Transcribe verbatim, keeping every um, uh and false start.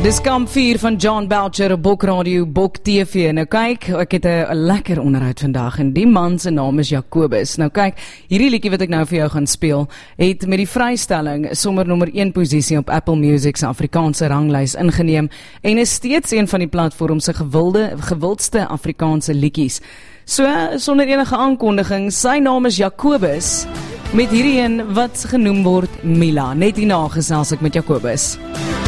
Dis kamp vier van John Boucher op Bok Radio, Bok T V. Nou kyk, ek het 'n lekker onderhoud vandag en die man se naam is Jacobus. Nou kyk, hierdie liedjie wat ek nou vir jou gaan speel, het met die vrystelling sommer nommer een posisie op Apple Music se Afrikaanse ranglys ingeneem en is steeds een van die platform se gewilde gewildste Afrikaanse liedjies. So, sonder enige aankondiging, sy naam is Jacobus, met hierdie een wat genoem word Mila. Net hierna gesels ek met Jacobus.